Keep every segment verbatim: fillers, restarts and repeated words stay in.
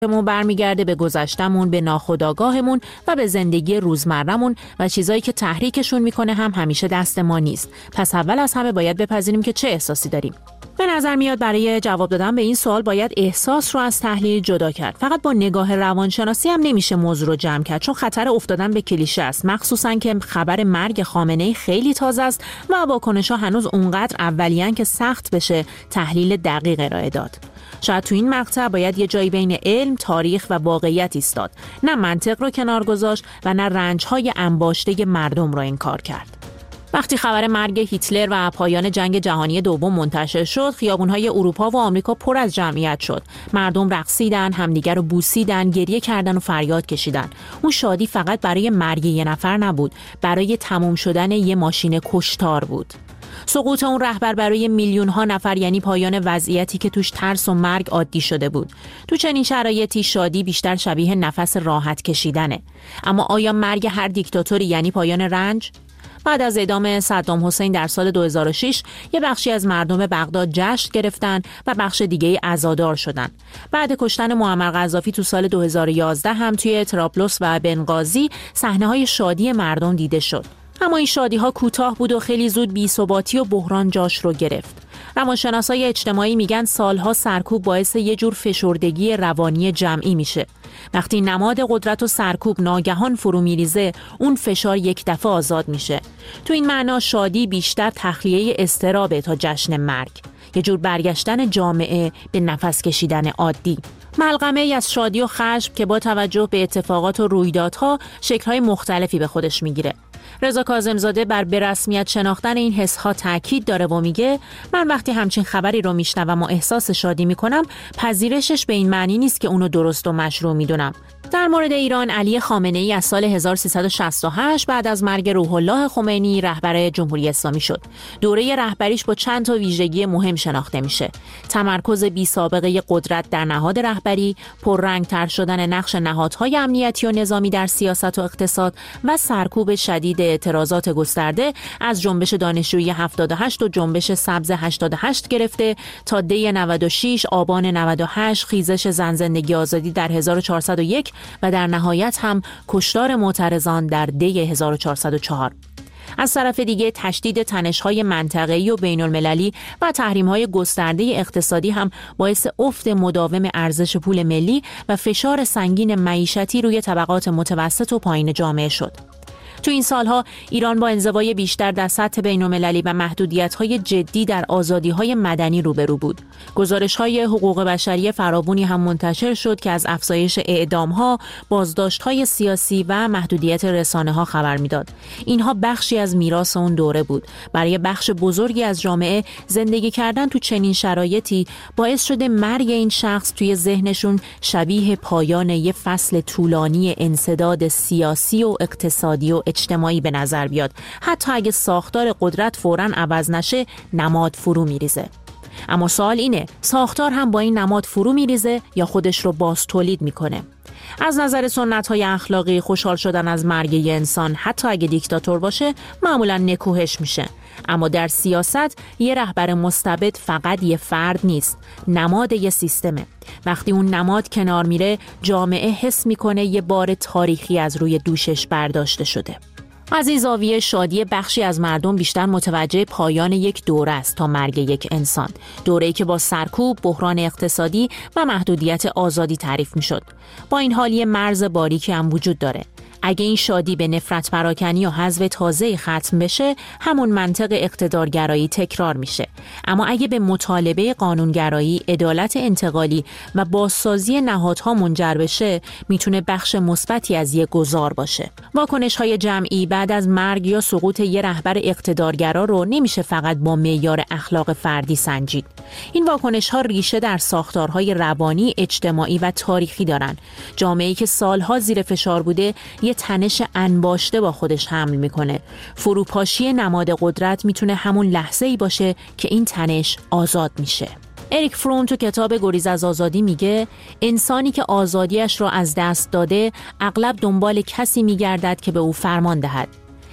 مون برمیگرده به گذشتمون، به ناخودآگاهمون و به زندگی روزمره‌مون و چیزایی که تحریکشون میکنه هم همیشه دست ما نیست. پس اول از همه باید بپذیریم که چه احساسی داریم. به نظر میاد برای جواب دادن به این سوال باید احساس رو از تحلیل جدا کرد. فقط با نگاه روانشناسی هم نمیشه موضوع رو جمع کرد، چون خطر افتادن به کلیشه است، مخصوصا که خبر مرگ خامنه‌ای خیلی تازه است و واکنش‌ها هنوز اونقدر اولیه‌ان که سخت بشه تحلیل دقیق ارائه داد. شاید تو این مقطع باید یه جایی بین علم، تاریخ و واقعیت ایستاد، نه منطق رو کنار گذاشت و نه رنج‌های انباشته مردم رو انکار کرد. وقتی خبر مرگ هیتلر و پایان جنگ جهانی دوم منتشر شد، خیابون‌های اروپا و آمریکا پر از جمعیت شد. مردم رقصیدن، همدیگر رو بوسیدن، گریه کردن و فریاد کشیدن. اون شادی فقط برای مرگ یه نفر نبود، برای تموم شدن یه ماشین کشتار بود. سقوط اون رهبر برای میلیون ها نفر یعنی پایان وضعیتی که توش ترس و مرگ عادی شده بود. تو چنین شرایطی شادی بیشتر شبیه نفس راحت کشیدنه. اما آیا مرگ هر دیکتاتوری یعنی پایان رنج؟ بعد از اعدام صدام حسین در سال دو هزار و شش، یه بخشی از مردم بغداد جشن گرفتن و بخش دیگه عزادار شدن. بعد کشتن معمر قذافی تو سال دو هزار و یازده هم توی طرابلس و بنغازی صحنه‌های شادی مردم دیده شد. اما این شادی‌ها کوتاه بود و خیلی زود بی‌ثباتی و بحران جاش رو گرفت. روانشناسای اجتماعی میگن سالها سرکوب باعث یه جور فشردگی روانی جمعی میشه. وقتی نماد قدرت و سرکوب ناگهان فرو میریزه، اون فشار یک دفعه آزاد میشه. تو این معنا شادی بیشتر تخلیه اضطرابه تا جشن مرگ. یه جور برگشتن جامعه به نفس کشیدن عادی. ملغمه ای از شادی و خشم که با توجه به اتفاقات و رویدادها شکل‌های مختلفی به خودش میگیره. رضا کاظم‌زاده بر به رسمیت شناختن این حس‌ها تاکید داره و میگه من وقتی همچین خبری رو میشنوم و احساس شادی میکنم، پذیرشش به این معنی نیست که اونو درست و مشروع میدونم. در مورد ایران، علی خامنه‌ای از سال هزار و سیصد و شصت و هشت بعد از مرگ روح الله خمینی رهبر جمهوری اسلامی شد. دوره رهبریش با چند تا ویژگی مهم شناخته میشه: تمرکز بی سابقه قدرت در نهاد رهبری، پررنگ‌تر شدن نقش نهادهای امنیتی و نظامی در سیاست و اقتصاد و سرکوب شدید اعتراضات گسترده از جنبش دانشجویی هفتاد و هشت و جنبش سبز هشتاد و هشت گرفته تا دی نود و شش، آبان نود و هشت، خیزش زن زندگی آزادی در هزار و چهارصد و یک و در نهایت هم کشتار معترضان در دی هزار و چهارصد و چهار. از طرف دیگه تشدید تنش‌های منطقه‌ای و بین‌المللی و تحریم‌های گسترده اقتصادی هم باعث افت مداوم ارزش پول ملی و فشار سنگین معیشتی روی طبقات متوسط و پایین جامعه شد. تو این سالها ایران با انزوای بیشتر در سطح بین‌المللی و محدودیت‌های جدی در آزادی‌های مدنی روبرو بود. گزارش‌های حقوق بشری فراوانی هم منتشر شد که از افزایش اعدام‌ها، بازداشت‌های سیاسی و محدودیت رسانه‌ها خبر می‌داد. اینها بخشی از میراث اون دوره بود. برای بخش بزرگی از جامعه زندگی کردن تو چنین شرایطی باعث شده مرگ این شخص توی ذهنشون شبیه پایان یه فصل طولانی انسداد سیاسی و اقتصادی و اجتماعی به نظر بیاد. حتی اگه ساختار قدرت فوراً عوض نشه، نماد فرو میریزه. اما سوال اینه، ساختار هم با این نماد فرو میریزه یا خودش رو باز تولید میکنه؟ از نظر سنت‌های اخلاقی خوشحال شدن از مرگ یه انسان حتی اگه دیکتاتور باشه معمولاً نکوهش میشه. اما در سیاست یه رهبر مستبد فقط یه فرد نیست، نماد یه سیستمه. وقتی اون نماد کنار میره، جامعه حس میکنه یه بار تاریخی از روی دوشش برداشته شده. از این زاویه شادی بخشی از مردم بیشتر متوجه پایان یک دوره است تا مرگ یک انسان. دوره‌ای که با سرکوب، بحران اقتصادی و محدودیت آزادی تعریف میشد. با این حال یه مرز باریکی هم وجود داره. اگه این شادی به نفرت پراکنی و حذف تازه‌ای ختم بشه، همون منطق اقتدارگرایی تکرار میشه. اما اگه به مطالبه قانونگرایی، عدالت انتقالی و بازسازی نهادها منجر بشه، میتونه بخش مثبتی از یک گذار باشه. واکنش‌های جمعی بعد از مرگ یا سقوط یه رهبر اقتدارگرا رو نمیشه فقط با معیار اخلاق فردی سنجید. این واکنش‌ها ریشه در ساختارهای روانی، اجتماعی و تاریخی دارن. جامعه‌ای که سالها زیر فشار بوده، یه تنش انباشته با خودش حمل میکنه. فروپاشی نماد قدرت میتونه همون لحظه‌ای باشه که این تنش آزاد میشه. اریک فروم تو کتاب گریز از آزادی میگه انسانی که آزادیش رو از دست داده اغلب دنبال کسی میگردد که به او فرمان دهد.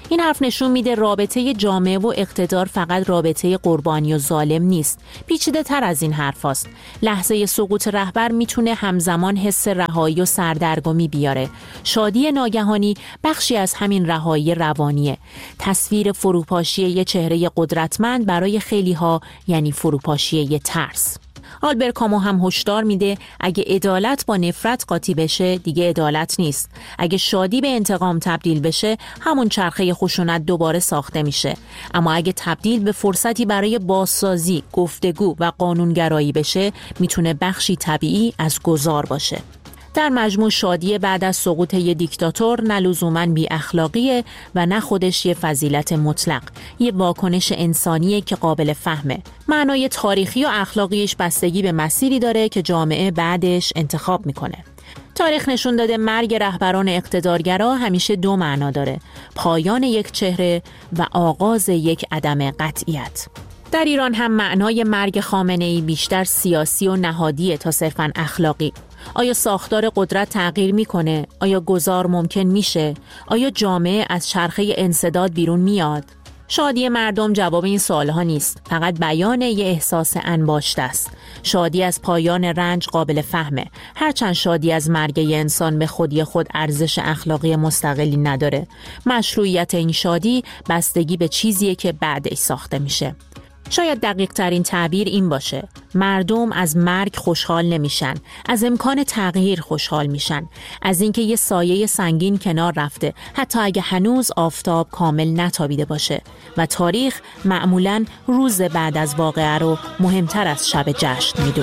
این حرف نشون میده رابطه جامعه و اقتدار فقط رابطه قربانی و ظالم نیست. پیچیده تر از این حرف هست. لحظه سقوط رهبر میتونه همزمان حس رهایی و سردرگمی بیاره. شادی ناگهانی بخشی از همین رهایی روانیه. تصویر فروپاشی یه چهره قدرتمند برای خیلی‌ها یعنی فروپاشی یه ترس. آلبر کامو هم هشدار میده اگه عدالت با نفرت قاطی بشه دیگه عدالت نیست. اگه شادی به انتقام تبدیل بشه همون چرخه خشونت دوباره ساخته میشه. اما اگه تبدیل به فرصتی برای بازسازی، گفتگو و قانونگرایی بشه میتونه بخشی طبیعی از گذار باشه. در مجموع شادی بعد از سقوط یه دیکتاتور نه لزوماً بی اخلاقیه و نه خودش یه فضیلت مطلق. یه واکنش انسانیه که قابل فهمه. معنای تاریخی و اخلاقیش بستگی به مسیری داره که جامعه بعدش انتخاب میکنه. تاریخ نشون داده مرگ رهبران اقتدارگرا همیشه دو معنا داره: پایان یک چهره و آغاز یک عدم قطعیت. در ایران هم معنای مرگ خامنه‌ای بیشتر سیاسی و نهادیه تا صرفاً اخلاقی. آیا ساختار قدرت تغییر میکنه؟ آیا گذار ممکن میشه؟ آیا جامعه از چرخه انسداد بیرون میاد؟ شادی مردم جواب این سوالها نیست، فقط بیان یه احساس انباشته است. شادی از پایان رنج قابل فهمه، هرچند شادی از مرگ یه انسان به خودی خود ارزش اخلاقی مستقلی نداره. مشروعیت این شادی بستگی به چیزیه که بعدش ساخته میشه. شاید دقیق ترین تعبیر این باشه: مردم از مرگ خوشحال نمیشن، از امکان تغییر خوشحال میشن، از اینکه یه سایه سنگین کنار رفته حتی اگه هنوز آفتاب کامل نتابیده باشه. و تاریخ معمولاً روز بعد از واقعه رو مهمتر از شب جشن میدونه.